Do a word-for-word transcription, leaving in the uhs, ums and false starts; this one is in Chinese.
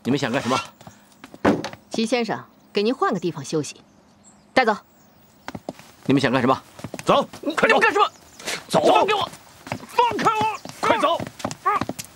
你们想干什么？ 齐先生，给您换个地方休息。带走。 你们想干什么？ 走，快走！ 干什么？ 走！ 放开我！放开我！